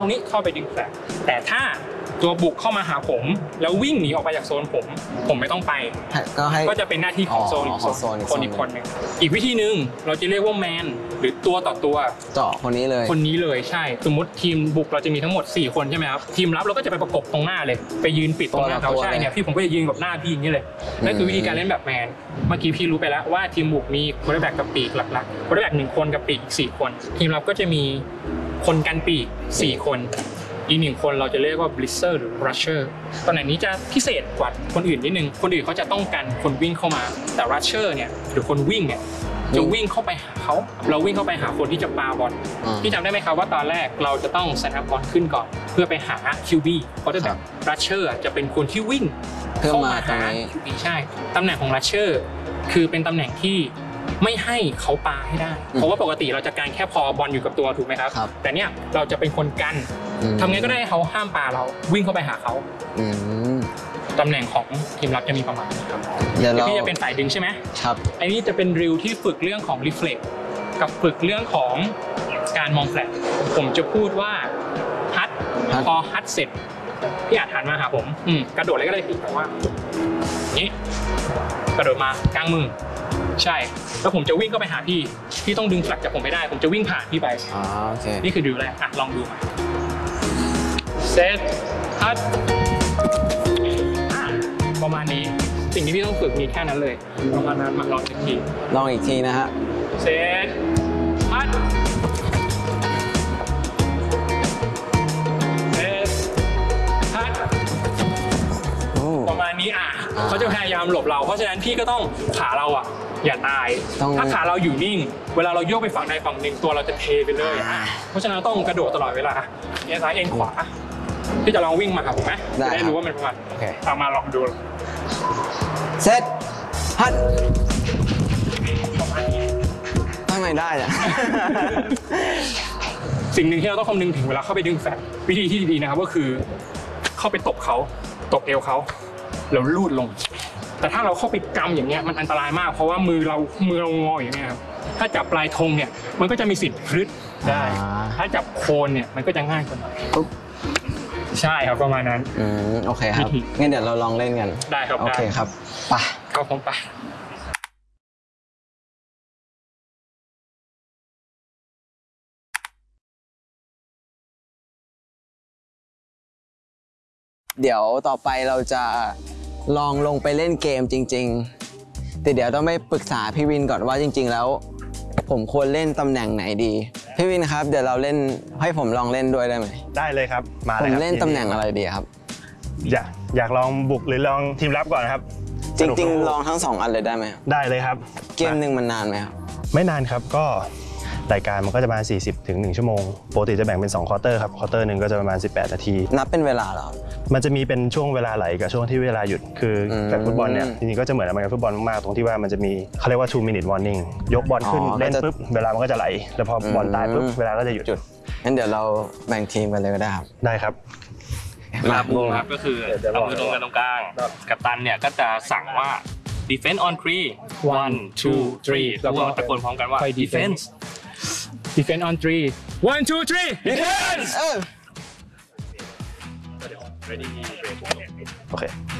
ตรงนี้เข้าไปดึงแฟลชแต่ถ้าตัวบุกเข้ามาหาผมแล้ววิ่งหนีออกไปจากโซนผมไม่ต้องไปก็จะเป็นหน้าที่ของโซนคนอีกคนหนึ่งอีกวิธีหนึ่งเราจะเรียกว่าแมนหรือตัวต่อตัวเจาะคนนี้เลยใช่สมมติทีมบุกเราจะมีทั้งหมด4คนใช่ไหมครับทีมรับเราก็จะไปประกบตรงหน้าเลยไปยืนปิดตรงหน้าเขาใช่เนี่ยพี่ผมก็จะยืนกับหน้าพี่อย่างนี้เลยนั่นคือวิธีการเล่นแบบแมนเมื่อกี้พี่รู้ไปแล้วว่าทีมบุกมีโค้ชแบ็กกับปีกหลักๆโค้ชแบ็ก1 คนกับปีกอีก4 คนทีมรับก็จะมีคนกันปีก4 คนอีก1 คนเราจะเรียกว่า blitzer หรือ rusher ตำแหน่งนี้จะพิเศษกว่าคนอื่นนิดนึงคนอื่นเขาจะต้องการคนวิ่งเข้ามาแต่ rusher เนี่ยหรือคนวิ่งเนี่ยจะวิ่งเข้าไปหาเขาเราวิ่งเข้าไปหาคนที่จะปาบอลพี่จำได้ไหมครับว่าตอนแรกเราจะต้องเซตอัพบอลขึ้นก่อนเพื่อไปหา QB เพราะแบบ rusher จะเป็นคนที่วิ่งเข้ามาหา QB ใช่ตำแหน่งของ rusher คือเป็นตำแหน่งที่ไม่ให้เขาปาให้ได้เพราะว่าปกติเราจะการแค่พอบอลอยู่กับตัวถูกไหมครับแต่เนี่ยเราจะเป็นคนกันทำไงก็ได้เขาห้ามปาเราวิ่งเข้าไปหาเขาตำแหน่งของทีมรับจะมีประมาณนี้ครับพี่จะเป็นฝ่ายดึงใช่ไหมครับอันนี้จะเป็นดริลที่ฝึกเรื่องของ reflect กับฝึกเรื่องของการมองแฟลชผมจะพูดว่าฮัทพอฮัทเสร็จพี่อาจหันมาหาผมกระโดดอะไรก็ได้พี่แต่ว่านี้กระโดดมากลางมือใช่แล้วผมจะวิ่งเข้าไปหาพี่ต้องดึงแฟลชจากผมไม่ได้ผมจะวิ่งผ่านพี่ไปโอเคนี่คือดริลแรกลองดูมาเซตฮัทประมาณนี้สิ่งที่พี่ต้องฝึกมีแค่นั้นเลยประมาณนั้นมาลองอีกทีนะฮะเซตฮัทเซตฮัทประมาณนี้เขาจะพยายามหลบเราเพราะฉะนั้นพี่ก็ต้องขาเราอย่าตายถ้าขาเราอยู่นิ่งเวลาเราโยกไปฝั่งใดฝั่งหนึ่งตัวเราจะเทไปเลยเพราะฉะนั้นต้องกระโดดตลอดเวลาเอ็นซ้ายเอ็นขวาพี่จะลองวิ่งมาครับผมไหมจะได้รู้ว่ามันประมาณเอามาลองดูเซตฮัทตั้งไหนได้อะสิ่งหนึ่งที่เราต้องคำนึงถึงเวลาเข้าไปดึงแฟลชวิธีที่ดีนะครับก็คือเข้าไปตบเอวเขาแล้วลูดลงแต่ถ้าเราเข้าไปกำอย่างเงี้ยมันอันตรายมากเพราะว่ามือเรางออย่างเงี้ยครับถ้าจับปลายธงเนี่ยมันก็จะมีสิทธิ์พลึดได้ถ้าจับโคนเนี่ยมันก็จะง่ายกว่าหน่อยใช่ครับประมาณนั้นโอเคครับงั้นเดี๋ยวเราลองเล่นกันได้ครับโอเคครับไปเข้าผมไปเดี๋ยวต่อไปเราจะลองลงไปเล่นเกมจริงๆแต่เดี๋ยวต้องไปปรึกษาพี่วินก่อนว่าจริงๆแล้วผมควรเล่นตำแหน่งไหนดีพี่วินครับเดี๋ยวเราเล่นให้ผมลองเล่นด้วยได้ไหมได้เลยครับมาเลยครับผมเล่นตำแหน่งอะไรดีครับอยากลองบุกหรือลองทีมรับก่อนครับจริงๆลองทั้ง2 อันเลยได้ไหมได้เลยครับเกมนึงมันนานไหมครับไม่นานครับก็รายการมันก็จะประมาณ40 ถึง 1 ชั่วโมงปกติจะแบ่งเป็น2 ควอเตอร์ครับควอเตอร์นึงก็จะประมาณ18 นาทีนับเป็นเวลาเหรอมันจะมีเป็นช่วงเวลาไหลกับช่วงที่เวลาหยุดคือแต่ฟุตบอลเนี่ยจริงๆก็จะเหมือนอเมริกันฟุตบอลมากๆตรงที่ว่ามันจะมีเขาเรียกว่า 2 minute warning ยกบอลขึ้นเล่นปุ๊บเวลามันก็จะไหลแล้วพอบอลตายปุ๊บเวลาก็จะหยุดงั้นเดี๋ยวเราแบ่งทีมกันเลยก็ได้ครับได้ครับครับก็คือเอามือตรงกลางกัปตันเนี่ยก็จะสั่งว่า defense on 3 1 2 3แล้วก็ตะโกนพร้อมกันว่า defense on 3 1 2 3 defense โอเค